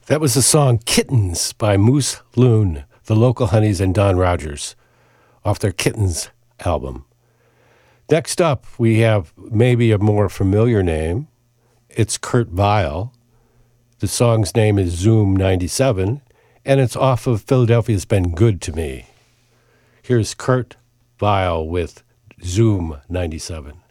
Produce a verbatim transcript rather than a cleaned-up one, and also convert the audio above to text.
That was the song Kittens by Moose Loon, the Local Honeys, and Don Rogers off their Kittens album. Next up, we have maybe a more familiar name. It's Kurt Vile. The song's name is Zoom ninety-seven, and it's off of Philadelphia's Been Good to Me. Here's Kurt Vile with Zoom ninety-seven.